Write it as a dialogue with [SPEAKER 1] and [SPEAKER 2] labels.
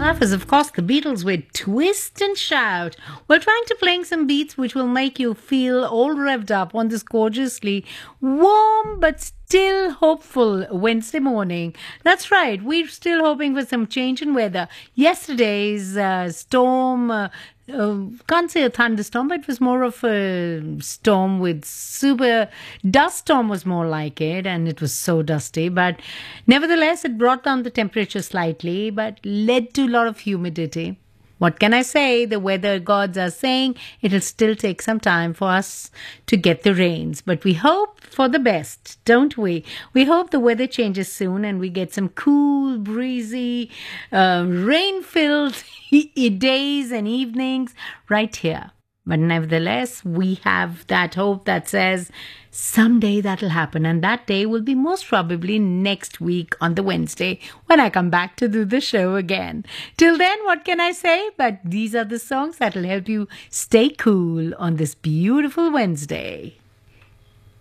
[SPEAKER 1] That was, of course, the Beatles with Twist and Shout. We're trying to play some beats which will make you feel all revved up on this gorgeously warm but still hopeful Wednesday morning. That's right, we're still hoping for some change in weather. Yesterday's storm, can't say a thunderstorm, but it was more of a storm with super dust storm was more like it, and it was so dusty. But nevertheless, it brought down the temperature slightly, but led to a lot of humidity. What can I say? The weather gods are saying it'll still take some time for us to get the rains. But we hope for the best, don't we? We hope the weather changes soon and we get some cool, breezy, rain-filled days and evenings right here. But nevertheless, we have that hope that says someday that'll happen. And that day will be most probably next week on the Wednesday when I come back to do the show again. Till then, what can I say? But these are the songs that'll help you stay cool on this beautiful Wednesday.